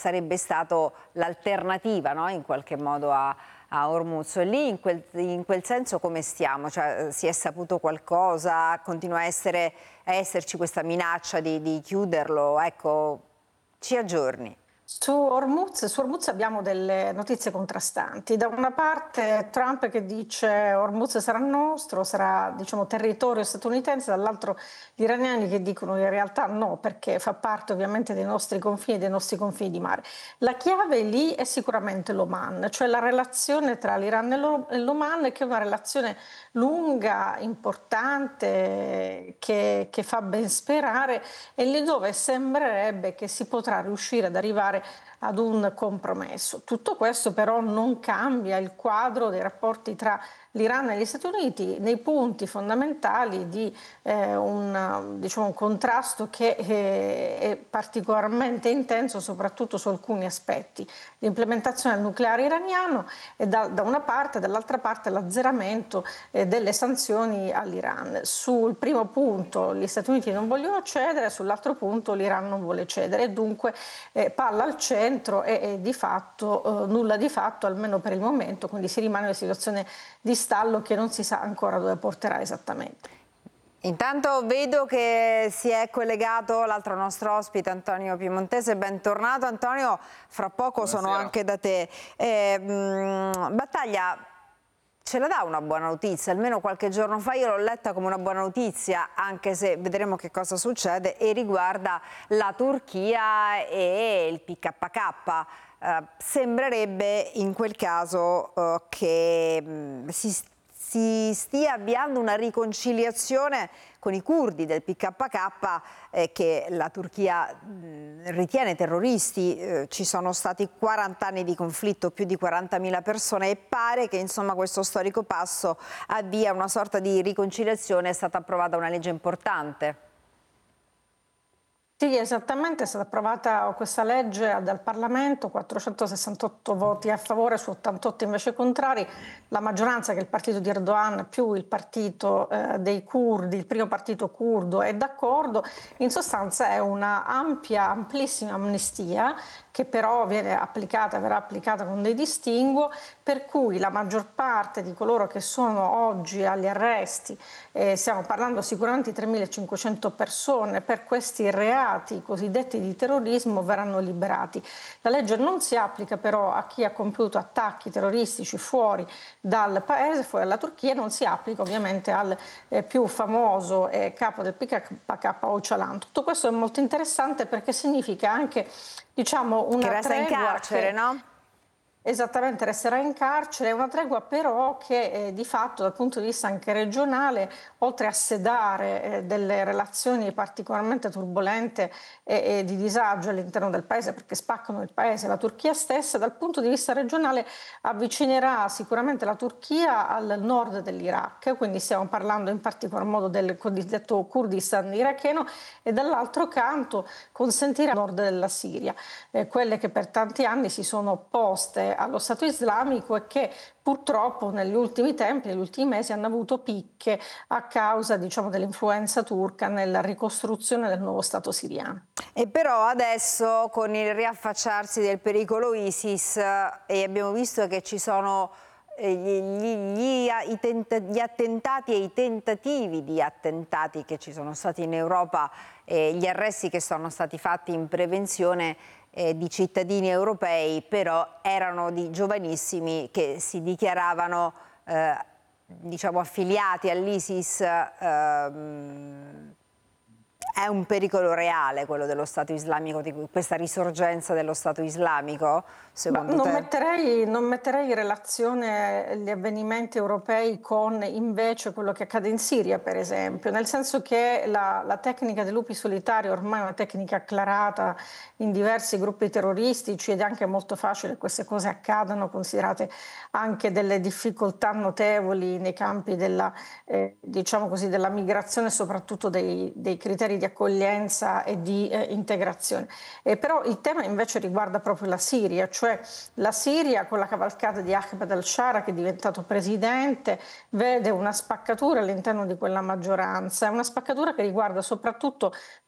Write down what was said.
sarebbe stato l'alternativa, no? In qualche modo a Hormuz. E lì in quel senso come stiamo? Cioè, si è saputo qualcosa? Continua a esserci questa minaccia di chiuderlo? Ecco, ci aggiorni. Su Hormuz abbiamo delle notizie contrastanti. Da una parte Trump che dice Hormuz sarà nostro, sarà diciamo, territorio statunitense, dall'altro gli iraniani che dicono in realtà no, perché fa parte ovviamente dei nostri confini di mare. La chiave lì è sicuramente l'Oman, cioè la relazione tra l'Iran e l'Oman, che è una relazione lunga, importante, che fa ben sperare, e lì dove sembrerebbe che si potrà riuscire ad arrivare ad un compromesso. Tutto questo però non cambia il quadro dei rapporti tra l'Iran e gli Stati Uniti nei punti fondamentali di un contrasto che è particolarmente intenso soprattutto su alcuni aspetti. L'implementazione del nucleare iraniano e da una parte, dall'altra parte l'azzeramento delle sanzioni all'Iran. Sul primo punto gli Stati Uniti non vogliono cedere, sull'altro punto l'Iran non vuole cedere e dunque palla al centro e di fatto nulla di fatto, almeno per il momento, quindi si rimane in una situazione di stallo che non si sa ancora dove porterà esattamente. Intanto vedo che si è collegato l'altro nostro ospite, Antonio Piemontese. Bentornato Antonio, fra poco Buonasera. Sono anche da te. Battaglia, ce la dà una buona notizia? Almeno qualche giorno fa io l'ho letta come una buona notizia, anche se vedremo che cosa succede, e riguarda la Turchia e il PKK. Sembrerebbe in quel caso che si stia avviando una riconciliazione con i curdi del PKK che la Turchia ritiene terroristi. Ci sono stati 40 anni di conflitto, più di 40.000 persone, e pare che insomma questo storico passo avvia una sorta di riconciliazione. È stata approvata una legge importante. Sì, esattamente, è stata approvata questa legge dal Parlamento, 468 voti a favore su 88 invece contrari. La maggioranza, che è il partito di Erdogan più il partito dei curdi, il primo partito curdo, è d'accordo. In sostanza è una amplissima amnistia che però verrà applicata con dei distinguo, per cui la maggior parte di coloro che sono oggi agli arresti, stiamo parlando sicuramente di 3.500 persone, per questi reati cosiddetti di terrorismo verranno liberati. La legge non si applica però a chi ha compiuto attacchi terroristici fuori dal paese, fuori dalla Turchia, non si applica ovviamente al più famoso capo del PKK Öcalan. Tutto questo è molto interessante perché significa anche, diciamo, una che resta in carcere, no? Esattamente, resterà in carcere, è una tregua però che di fatto dal punto di vista anche regionale, oltre a sedare delle relazioni particolarmente turbolente e di disagio all'interno del paese, perché spaccano il paese, la Turchia stessa, dal punto di vista regionale avvicinerà sicuramente la Turchia al nord dell'Iraq, quindi stiamo parlando in particolar modo del cosiddetto Kurdistan iracheno, e dall'altro canto consentirà al nord della Siria, quelle che per tanti anni si sono opposte allo Stato islamico e che purtroppo negli ultimi tempi, negli ultimi mesi, hanno avuto picche a causa, diciamo, dell'influenza turca nella ricostruzione del nuovo Stato siriano. E però adesso, con il riaffacciarsi del pericolo ISIS, e abbiamo visto che ci sono gli attentati e i tentativi di attentati che ci sono stati in Europa, gli arresti che sono stati fatti in prevenzione di cittadini europei, però erano di giovanissimi che si dichiaravano diciamo affiliati all'ISIS. È un pericolo reale quello dello Stato islamico, di questa risorgenza dello Stato islamico, secondo te? Non metterei in relazione gli avvenimenti europei con invece quello che accade in Siria, per esempio, nel senso che la tecnica dei lupi solitari ormai è una tecnica acclarata in diversi gruppi terroristici ed è anche molto facile che queste cose accadano, considerate anche delle difficoltà notevoli nei campi della, diciamo così, della migrazione, soprattutto dei criteri di accoglienza e di integrazione. Però il tema invece riguarda proprio la Siria, cioè la Siria con la cavalcata di Ahmed al-Shara, che è diventato presidente, vede una spaccatura all'interno di quella maggioranza, è una spaccatura che riguarda soprattutto